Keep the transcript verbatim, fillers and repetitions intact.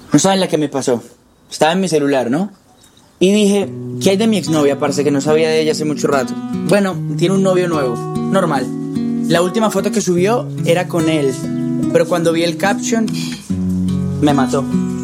No saben la que me pasó. Estaba en mi celular, ¿no? Y dije, ¿qué hay de mi exnovia, parce, que no sabía de ella hace mucho rato? Bueno, tiene un novio nuevo, normal. La última foto que subió era con él, pero cuando vi el caption, me mató.